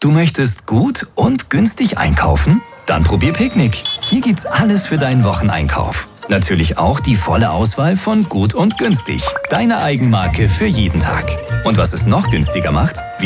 Du möchtest gut und günstig einkaufen? Dann probier Picknick. Hier gibt's alles für deinen Wocheneinkauf. Natürlich auch die volle Auswahl von Gut und Günstig. Deine Eigenmarke für jeden Tag. Und was es noch günstiger macht?